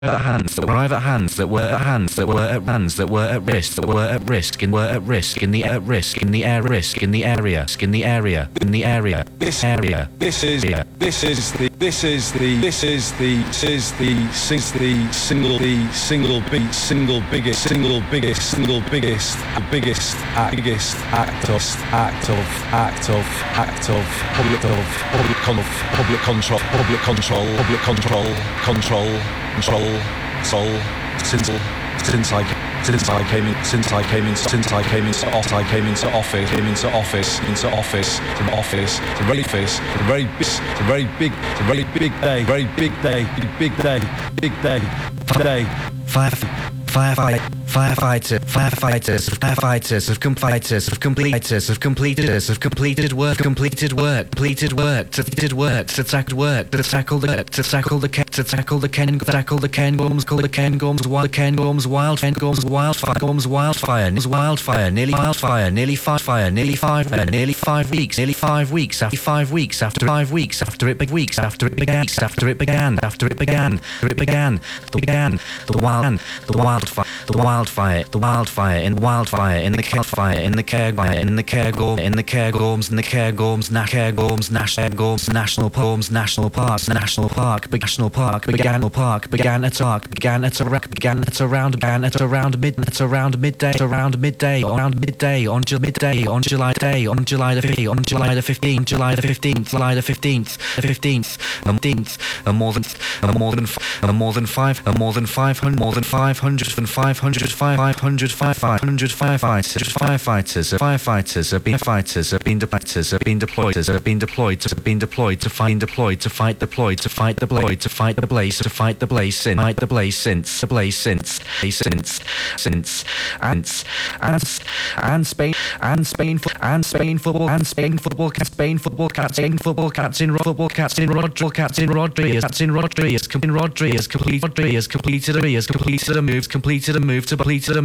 hands that were at risk in the area. This is the single biggest act of public control since I came into office. It's a very big day. Firefighters have completed work to tackle the Cairngorms wildfire, nearly 5 weeks after it began. The wildfire in the Cairngorms national park began at around midday on July the 15th, and more than 500 firefighters have been deployed to fight the blaze Spain football captain completed a move to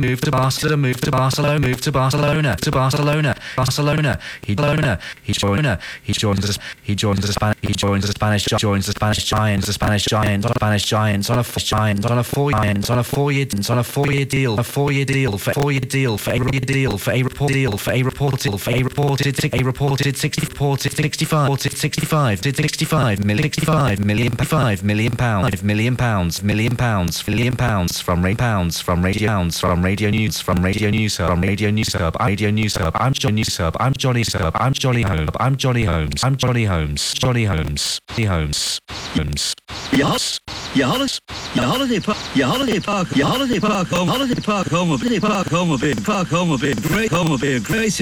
Barcelona. He joins the Spanish Giants on a 4-year deal for a reported 65 million pounds from Radio News Hub. I'm Johnny Holmes. Your holiday park home will be grace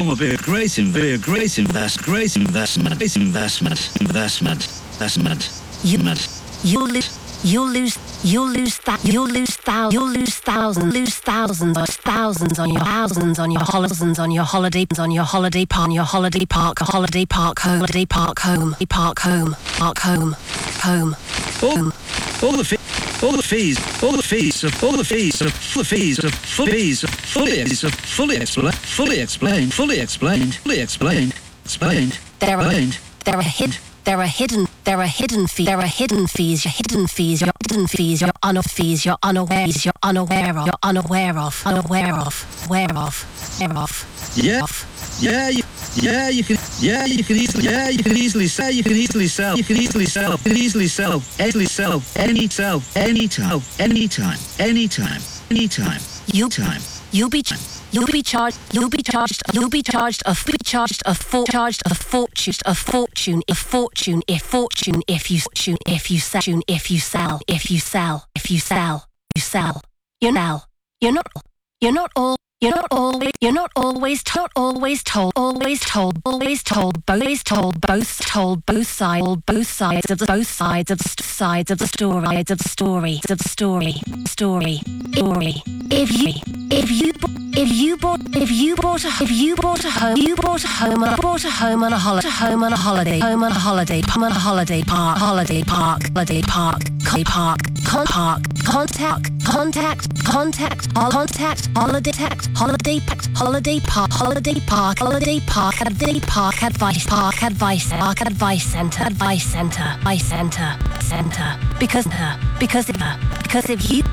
investment. You'll lose thousands on your holiday park home. All the fees are fully explained. There are hidden fees. You're unaware of. Yeah, you can easily sell anytime. You'll be charged a fortune if you sell. You're not always told both sides of the story. If you bought a home on a holiday park, contact holiday park advice center because if you